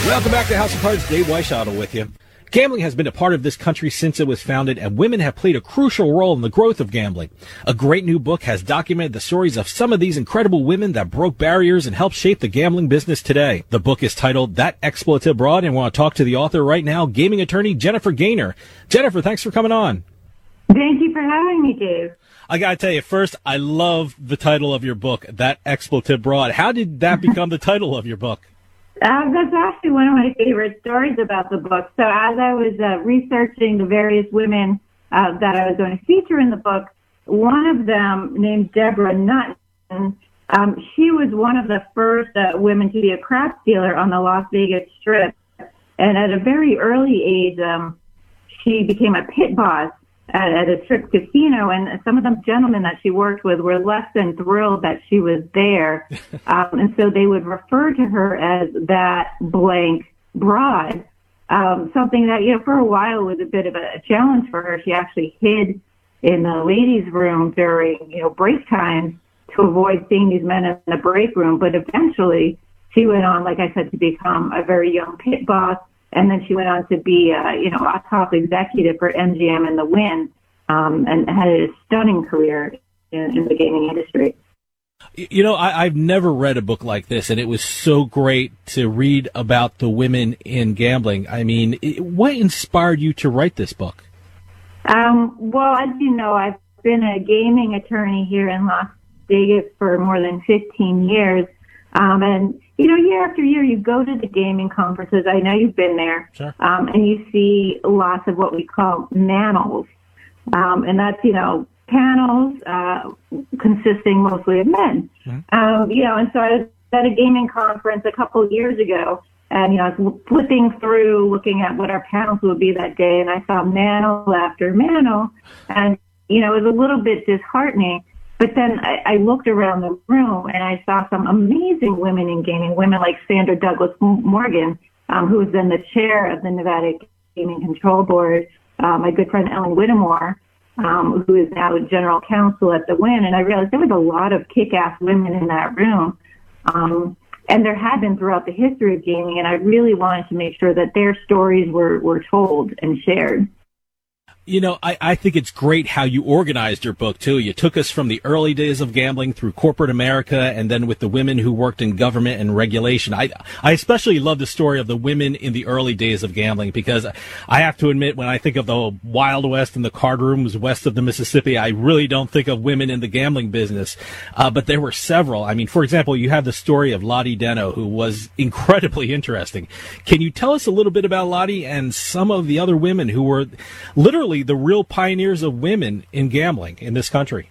Welcome back to House of Cards. Dave Weishottle with you. Gambling has been a part of this country since it was founded, and women have played a crucial role in the growth of gambling. A great new book has documented the stories of some of these incredible women that broke barriers and helped shape the gambling business today. The book is titled That Expletive Broad, and I want to talk to the author right now, gaming attorney Jennifer Gaynor. Jennifer, thanks for coming on. Thank you for having me, Dave. I got to tell you, first, I love the title of your book, That Expletive Broad. How did that become the title of your book? That's actually one of my favorite stories about the book. So as I was researching the various women that I was going to feature in the book, one of them, named Deborah Nutton, she was one of the first women to be a craps dealer on the Las Vegas Strip. And at a very early age, she became a pit boss at a strip casino, and some of the gentlemen that she worked with were less than thrilled that she was there. And so they would refer to her as that blank broad, something that, for a while was a bit of a challenge for her. She actually hid in the ladies' room during, break times to avoid seeing these men in the break room. But eventually she went on, like I said, to become a very young pit boss. And then she went on to be, a top executive for MGM and the Wynn, and had a stunning career in the gaming industry. I've never read a book like this, and it was so great to read about the women in gambling. I mean, what inspired you to write this book? Well, as you know, I've been a gaming attorney here in Las Vegas for more than 15 years. And year after year, you go to the gaming conferences. I know you've been there. Sure. And you see lots of what we call manels. And that's, panels, consisting mostly of men. Mm-hmm. And so I was at a gaming conference a couple of years ago, and, I was flipping through, looking at what our panels would be that day, and I saw manel after manel, and, it was a little bit disheartening. But then I looked around the room and I saw some amazing women in gaming, women like Sandra Douglas Morgan, who was then the chair of the Nevada Gaming Control Board, my good friend Ellen Whittemore, who is now general counsel at the Wynn. And I realized there was a lot of kick-ass women in that room. And there had been throughout the history of gaming, and I really wanted to make sure that their stories were told and shared. I think it's great how you organized your book, too. You took us from the early days of gambling through corporate America, and then with the women who worked in government and regulation. I especially love the story of the women in the early days of gambling, because I have to admit, when I think of the Wild West and the card rooms west of the Mississippi, I really don't think of women in the gambling business. But there were several. I mean, for example, you have the story of Lottie Deno, who was incredibly interesting. Can you tell us a little bit about Lottie and some of the other women who were literally the real pioneers of women in gambling in this country?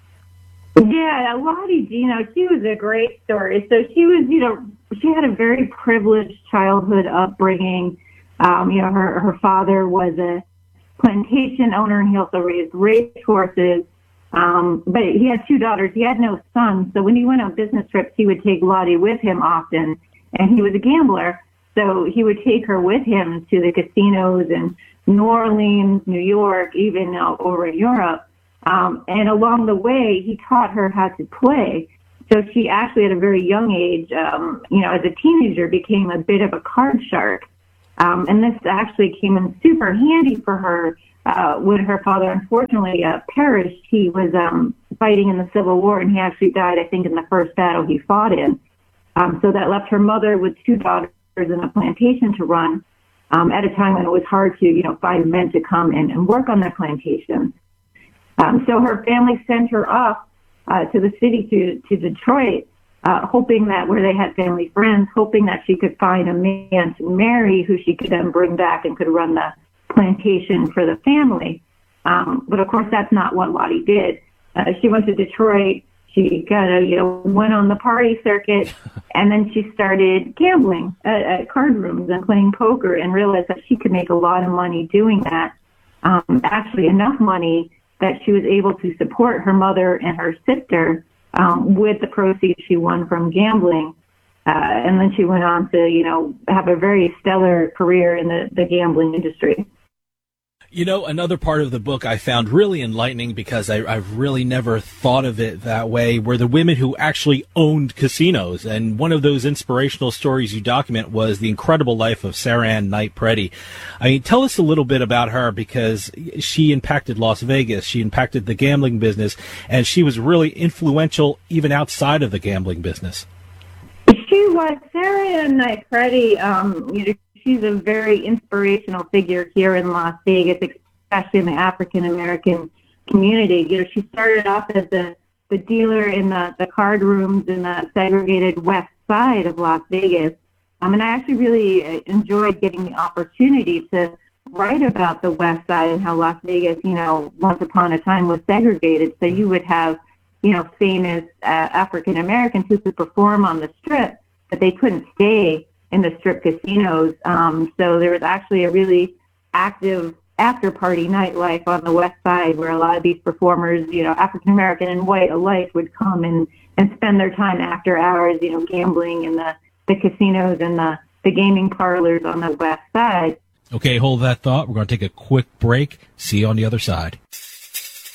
Yeah, Lottie, she was a great story. So she was, she had a very privileged childhood upbringing. Her father was a plantation owner, and he also raised race horses. But he had two daughters. He had no sons. So when he went on business trips, he would take Lottie with him often. And he was a gambler. So he would take her with him to the casinos in New Orleans, New York, even over in Europe. And along the way, he taught her how to play. So she actually, at a very young age, as a teenager, became a bit of a card shark. And this actually came in super handy for her when her father, unfortunately, perished. He was fighting in the Civil War, and he actually died, I think, in the first battle he fought in. So that left her mother with two daughters and a plantation to run, at a time when it was hard to, find men to come and work on their plantation. So her family sent her off to the city, to Detroit, hoping that where they had family friends, hoping that she could find a man to marry who she could then bring back and could run the plantation for the family. But of course, that's not what Lottie did. She went to Detroit. She kind of, went on the party circuit, and then she started gambling at card rooms and playing poker, and realized that she could make a lot of money doing that. Actually, enough money that she was able to support her mother and her sister with the proceeds she won from gambling. And then she went on to, have a very stellar career in the gambling industry. You know, another part of the book I found really enlightening because I've really never thought of it that way were the women who actually owned casinos. And one of those inspirational stories you document was the incredible life of Sarah Ann Knight Preddy. I mean, tell us a little bit about her because she impacted Las Vegas, she impacted the gambling business, and she was really influential even outside of the gambling business. She was. Sarah Ann Knight Preddy, she's a very inspirational figure here in Las Vegas, especially in the African American community. She started off as the dealer in the card rooms in the segregated west side of Las Vegas. And I actually really enjoyed getting the opportunity to write about the west side and how Las Vegas, once upon a time was segregated. So you would have, famous African Americans who could perform on the Strip, but they couldn't stay in the Strip casinos. So there was actually a really active after-party nightlife on the west side where a lot of these performers, African-American and white alike, would come and spend their time after hours, gambling in the casinos and the gaming parlors on the west side. Okay, hold that thought. We're going to take a quick break. See you on the other side.